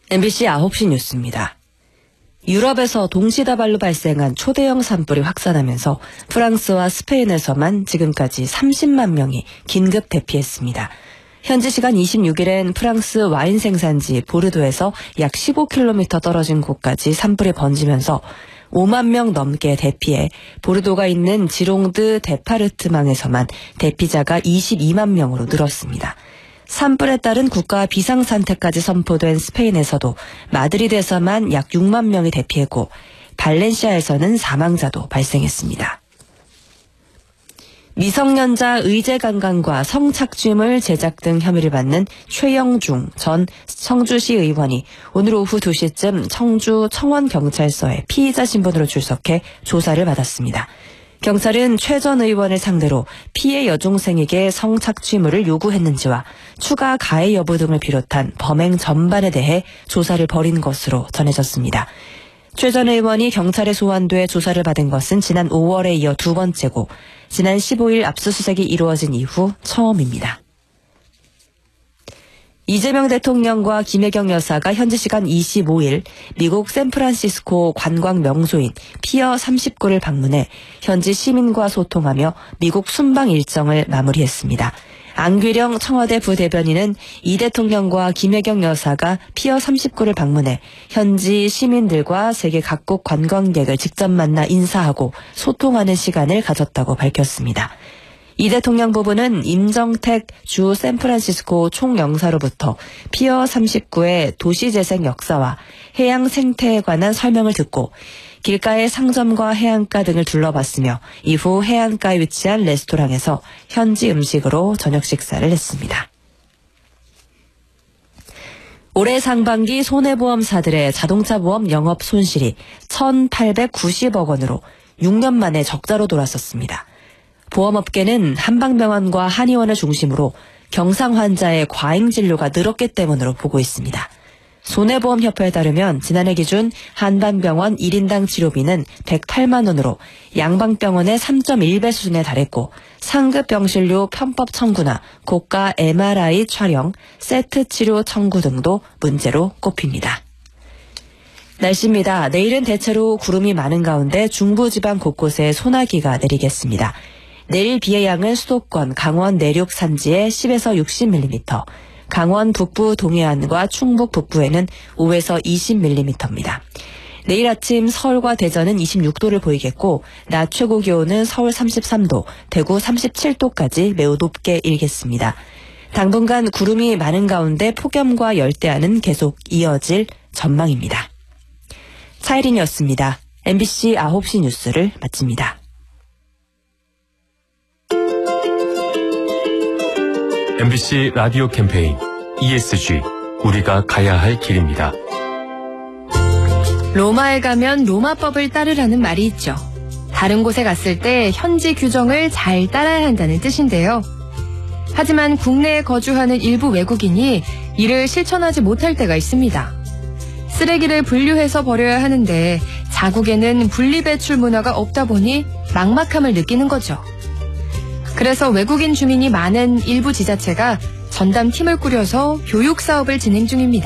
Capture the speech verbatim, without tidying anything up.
엠비씨 아홉 시 뉴스입니다. 유럽에서 동시다발로 발생한 초대형 산불이 확산하면서 프랑스와 스페인에서만 지금까지 삼십만 명이 긴급 대피했습니다. 현지 시간 이십육 일엔 프랑스 와인 생산지 보르도에서 약 십오 킬로미터 떨어진 곳까지 산불이 번지면서 오만 명 넘게 대피해 보르도가 있는 지롱드 데파르트망에서만 대피자가 이십이만 명으로 늘었습니다. 산불에 따른 국가 비상상태까지 선포된 스페인에서도 마드리드에서만 약 육만 명이 대피했고 발렌시아에서는 사망자도 발생했습니다. 미성년자 의제강간과 성착취물 제작 등 혐의를 받는 최영중 전 청주시 의원이 오늘 오후 두 시쯤 청주 청원경찰서에 피의자 신분으로 출석해 조사를 받았습니다. 경찰은 최 전 의원을 상대로 피해 여중생에게 성착취물을 요구했는지와 추가 가해 여부 등을 비롯한 범행 전반에 대해 조사를 벌인 것으로 전해졌습니다. 최 전 의원이 경찰에 소환돼 조사를 받은 것은 지난 오월에 이어 두 번째고 지난 십오 일 압수수색이 이루어진 이후 처음입니다. 이재명 대통령과 김혜경 여사가 현지 시간 이십오 일 미국 샌프란시스코 관광 명소인 피어 삼십구를 방문해 현지 시민과 소통하며 미국 순방 일정을 마무리했습니다. 안규령 청와대 부대변인은 이 대통령과 김혜경 여사가 피어 삼십구를 방문해 현지 시민들과 세계 각국 관광객을 직접 만나 인사하고 소통하는 시간을 가졌다고 밝혔습니다. 이 대통령 부부는 임정택 주 샌프란시스코 총영사로부터 피어 삼십구의 도시재생 역사와 해양 생태에 관한 설명을 듣고 길가의 상점과 해안가 등을 둘러봤으며 이후 해안가에 위치한 레스토랑에서 현지 음식으로 저녁 식사를 했습니다. 올해 상반기 손해보험사들의 자동차 보험 영업 손실이 천팔백구십억 원으로 육 년 만에 적자로 돌아섰습니다. 보험업계는 한방병원과 한의원을 중심으로 경상 환자의 과잉 진료가 늘었기 때문으로 보고 있습니다. 손해보험협회에 따르면 지난해 기준 한방병원 일 인당 치료비는 백팔만 원으로 양방병원의 삼 점 일 배 수준에 달했고 상급 병실료 편법 청구나 고가 엠알아이 촬영, 세트 치료 청구 등도 문제로 꼽힙니다. 날씨입니다. 내일은 대체로 구름이 많은 가운데 중부지방 곳곳에 소나기가 내리겠습니다. 내일 비의 양은 수도권, 강원 내륙 산지에 십에서 육십 밀리미터, 강원 북부 동해안과 충북 북부에는 오에서 이십 밀리미터입니다. 내일 아침 서울과 대전은 이십육 도를 보이겠고 낮 최고 기온은 서울 삼십삼 도, 대구 삼십칠 도까지 매우 높게 일겠습니다. 당분간 구름이 많은 가운데 폭염과 열대야는 계속 이어질 전망입니다. 차이린이었습니다. 엠비씨 아홉 시 뉴스를 마칩니다. 엠비씨 라디오 캠페인 이에스지 우리가 가야 할 길입니다. 로마에 가면 로마법을 따르라는 말이 있죠. 다른 곳에 갔을 때 현지 규정을 잘 따라야 한다는 뜻인데요. 하지만 국내에 거주하는 일부 외국인이 이를 실천하지 못할 때가 있습니다. 쓰레기를 분류해서 버려야 하는데 자국에는 분리배출 문화가 없다 보니 막막함을 느끼는 거죠. 그래서 외국인 주민이 많은 일부 지자체가 전담팀을 꾸려서 교육 사업을 진행 중입니다.